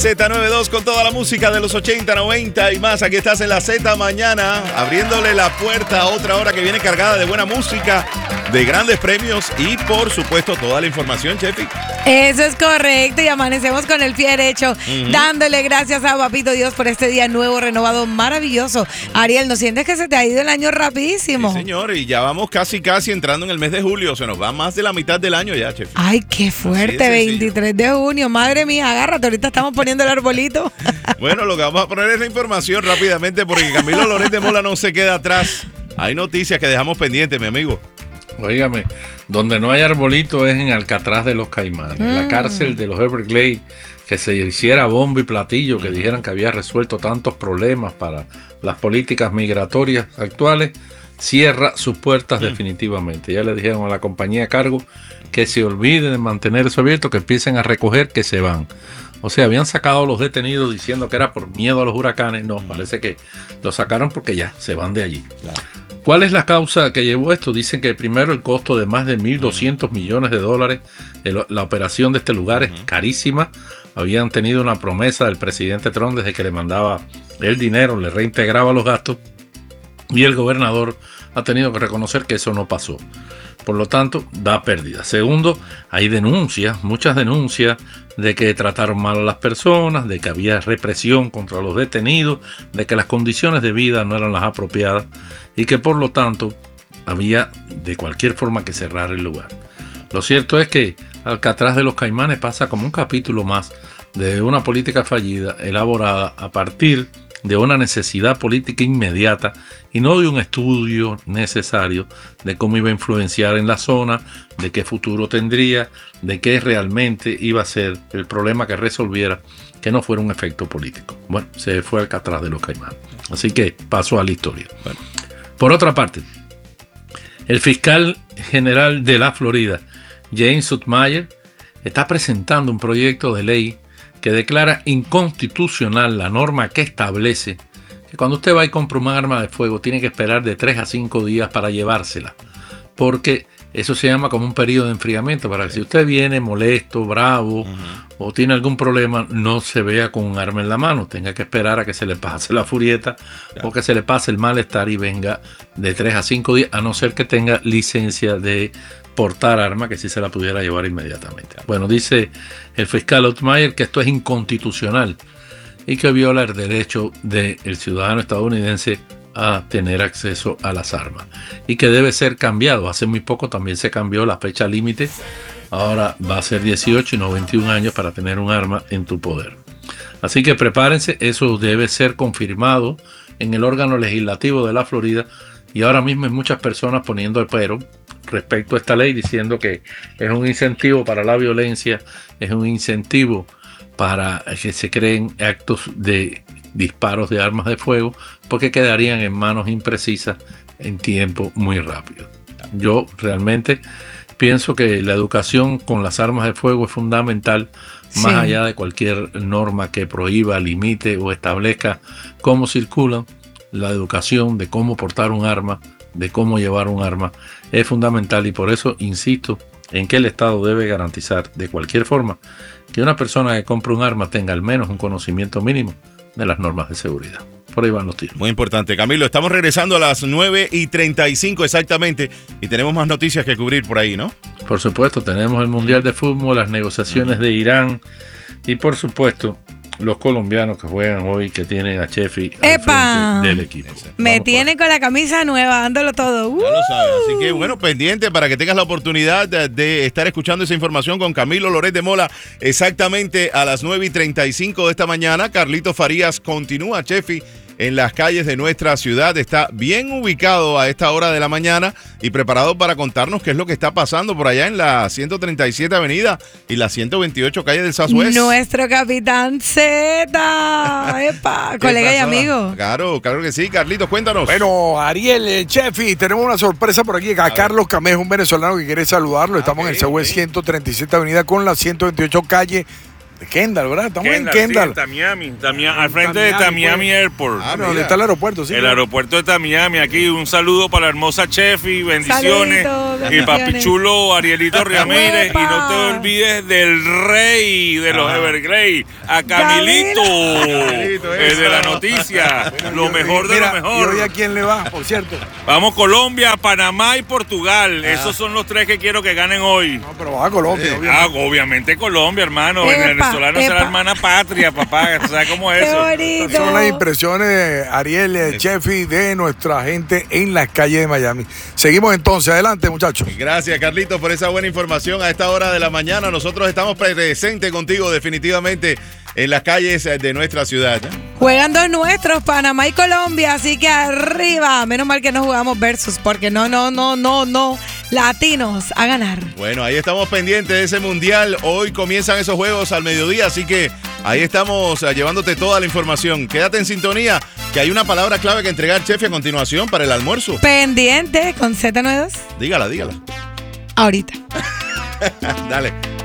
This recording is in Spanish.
Z92 con toda la música de los 80, 90 y más. Aquí estás en la Z Mañana, abriéndole la puerta a otra hora que viene cargada de buena música, de grandes premios y, por supuesto, toda la información, Chefi. Eso es correcto y amanecemos con el pie derecho, dándole gracias a Papito Dios por este día nuevo, renovado, maravilloso. Ariel, ¿no sientes que se te ha ido el año rapidísimo? Sí, señor, y ya vamos casi entrando en el mes de julio. Se nos va más de la mitad del año ya, Chefi. Ay, qué fuerte, 23 de junio. Madre mía, agárrate, ahorita estamos poniendo el arbolito. Bueno, lo que vamos a poner es la información rápidamente porque Camilo Loret de Mola no se queda atrás. Hay noticias que dejamos pendientes, mi amigo. Óigame, donde no hay arbolito es en Alcatraz de los Caimanes, la cárcel de los Everglades, que se hiciera bombo y platillo, que dijeran que había resuelto tantos problemas para las políticas migratorias actuales, cierra sus puertas definitivamente. Ya le dijeron a la compañía a cargo que se olviden de mantener eso abierto, que empiecen a recoger, que se van. O sea, habían sacado a los detenidos diciendo que era por miedo a los huracanes. No, parece que lo sacaron porque ya se van de allí. Claro. ¿Cuál es la causa que llevó esto? Dicen que primero el costo de más de 1.200 millones de dólares, la operación de este lugar es carísima. Habían tenido una promesa del presidente Trump desde que le mandaba el dinero, le reintegraba los gastos, y el gobernador ha tenido que reconocer que eso no pasó. Por lo tanto, da pérdida. Segundo, hay denuncias, muchas denuncias de que trataron mal a las personas, de que había represión contra los detenidos, de que las condiciones de vida no eran las apropiadas y que por lo tanto había de cualquier forma que cerrar el lugar. Lo cierto es que Alcatraz de los Caimanes pasa como un capítulo más de una política fallida elaborada a partir de una necesidad política inmediata y no de un estudio necesario de cómo iba a influenciar en la zona, de qué futuro tendría, de qué realmente iba a ser el problema que resolviera, que no fuera un efecto político. Bueno, se fue Alcatraz de los Caimanes. Así que pasó a la historia. Bueno. Por otra parte, el fiscal general de la Florida, James Utmayer, está presentando un proyecto de ley que declara inconstitucional la norma que establece que cuando usted va y compra un arma de fuego tiene que esperar de 3 a 5 días para llevársela, porque eso se llama como un periodo de enfriamiento, para que si usted viene molesto, bravo o tiene algún problema, no se vea con un arma en la mano, tenga que esperar a que se le pase la furieta o que se le pase el malestar y venga de 3 a 5 días, a no ser que tenga licencia de portar arma, que sí se la pudiera llevar inmediatamente. Bueno, dice el fiscal Utmayer que esto es inconstitucional y que viola el derecho del ciudadano estadounidense a tener acceso a las armas y que debe ser cambiado. Hace muy poco también se cambió la fecha límite, ahora va a ser 18 y no 21 años para tener un arma en tu poder. Así que prepárense, eso debe ser confirmado en el órgano legislativo de la Florida y ahora mismo hay muchas personas poniendo el pero respecto a esta ley, diciendo que es un incentivo para la violencia, es un incentivo para que se creen actos de disparos de armas de fuego, porque quedarían en manos imprecisas en tiempo muy rápido. Yo realmente pienso que la educación con las armas de fuego es fundamental, más allá de cualquier norma que prohíba, limite o establezca cómo circulan. La educación de cómo portar un arma, de cómo llevar un arma, es fundamental y por eso insisto en que el Estado debe garantizar de cualquier forma que una persona que compre un arma tenga al menos un conocimiento mínimo de las normas de seguridad. Por ahí van los tiros. Muy importante, Camilo. Estamos regresando a las 9:35 exactamente y tenemos más noticias que cubrir por ahí, ¿no? Por supuesto, tenemos el Mundial de Fútbol, las negociaciones de Irán y por supuesto los colombianos que juegan hoy, que tienen a Chefi al frente del equipo. Me tiene con la camisa nueva, dándolo todo. Ya lo sabes, así que bueno, pendiente para que tengas la oportunidad de estar escuchando esa información con Camilo Loret de Mola exactamente a las 9:35 de esta mañana. Carlito Farías continúa, Chefi, en las calles de nuestra ciudad. Está bien ubicado a esta hora de la mañana y preparado para contarnos qué es lo que está pasando por allá en la 137 Avenida y la 128 calle del Southwest. Nuestro capitán Z. Epa, colega y amigo. Claro que sí. Carlitos, cuéntanos. Bueno, Ariel, Chefi, tenemos una sorpresa por aquí. A Carlos Camejo, un venezolano que quiere saludarlo. Estamos en el Southwest 137 Avenida con la 128 calle De Kendall, ¿verdad? Estamos en Sí, Kendall. en Tamiami, al frente de Tamiami Airport. ¿Dónde está el aeropuerto? Sí, El aeropuerto de Tamiami, aquí un saludo para la hermosa Chefi, bendiciones. Saluditos, Y papi bendiciones. chulo Arielito Ramírez. Y no te ¡Uepa! olvides del rey de los Everglades, a Camilito, Camilito, el de la eso. noticia. Lo mejor de Mira, lo ¿y mejor. hoy a quién le va, por cierto? Vamos Colombia, Panamá y Portugal. Esos son los tres que quiero que ganen hoy. No, pero va a Colombia, obviamente. Obviamente Colombia, hermano. Epa, El venezolano es la epa. hermana patria, papá. ¿Tú sabes cómo es ¡Qué eso? bonito! Estas son las impresiones, Ariel, Chefi, de nuestra gente en las calles de Miami. Seguimos entonces, adelante, muchachos. Gracias, Carlitos, por esa buena información a esta hora de la mañana. Nosotros estamos presentes contigo definitivamente en las calles de nuestra ciudad. Juegan dos nuestros, Panamá y Colombia, así que arriba. Menos mal que no jugamos versus, porque no. Latinos a ganar. Bueno, ahí estamos pendientes de ese mundial. Hoy comienzan esos juegos al mediodía, así que ahí estamos llevándote toda la información. Quédate en sintonía, que hay una palabra clave que entregar, Chefi, a continuación para el almuerzo. Pendiente con Z92. Dígala. Ahorita. Dale.